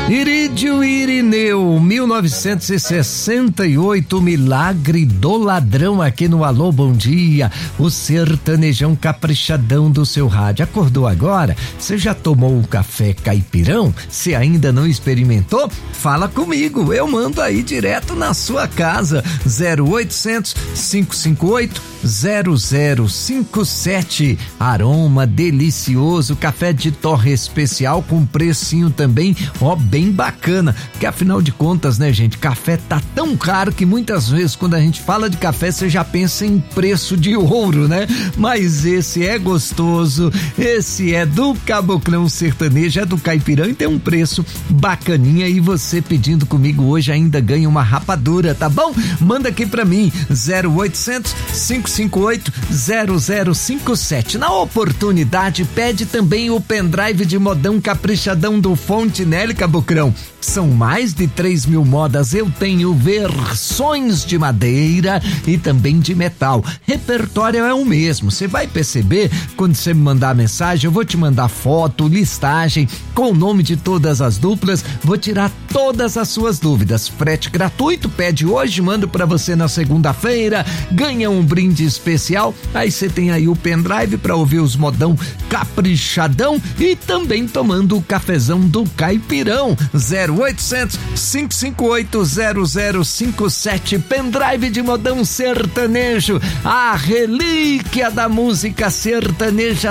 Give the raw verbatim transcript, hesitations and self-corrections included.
Irídio Irineu, mil novecentos e sessenta e oito, Milagre do Ladrão aqui no Alô Bom Dia, o sertanejão caprichadão do seu rádio. Acordou agora? Você já tomou o café caipirão? Se ainda não experimentou, fala comigo, eu mando aí direto na sua casa. Zero oitocentos, cinco cinco oito, zero zero cinco sete. Aroma delicioso, café de torre especial com precinho também, ó, bem bacana, porque afinal de contas, né, gente, café tá tão caro que muitas vezes quando a gente fala de café você já pensa em preço de ouro, né? Mas esse é gostoso, esse é do Caboclão Sertanejo, é do Caipirão e tem um preço bacaninha, e você pedindo comigo hoje ainda ganha uma rapadura, tá bom? Manda aqui pra mim, zero oitocentos, cinco cinco oito, zero zero cinco sete. Na oportunidade, pede também o pendrive de modão caprichadão do Fontinelli, Caboclão. São mais de três mil modas, eu tenho versões de madeira e também de metal. Repertório é o mesmo, você vai perceber quando você me mandar mensagem, eu vou te mandar foto, listagem, com o nome de todas as duplas, vou tirar todas as suas dúvidas. Frete gratuito, pede hoje, mando pra você na segunda-feira, ganha um brinde especial, aí você tem aí o pendrive pra ouvir os modão caprichadão e também tomando o cafezão do Caipirão. Zero oitocentos, cinco cinco oito, zero zero cinco sete, pendrive de modão sertanejo, a relíquia da música sertaneja